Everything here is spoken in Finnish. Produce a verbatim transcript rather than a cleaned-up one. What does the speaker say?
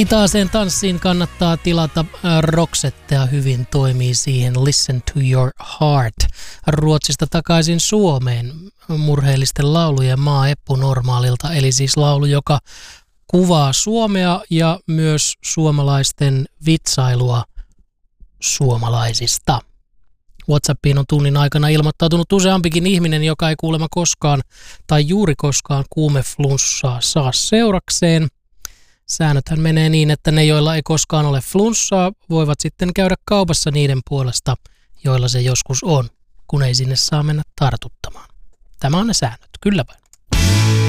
Hitaaseen tanssiin kannattaa tilata Roxettea, hyvin toimii siihen Listen to Your Heart. Ruotsista takaisin Suomeen, murheellisten laulujen maa Eppu Normaalilta, eli siis laulu, joka kuvaa Suomea ja myös suomalaisten vitsailua suomalaisista. WhatsAppiin on tunnin aikana ilmoittautunut useampikin ihminen, joka ei kuulemma koskaan tai juuri koskaan kuumeflunssaa saa seurakseen. Säännöthän menee niin, että ne, joilla ei koskaan ole flunssaa, voivat sitten käydä kaupassa niiden puolesta, joilla se joskus on, kun ei sinne saa mennä tartuttamaan. Tämä on ne säännöt, kyllä vai?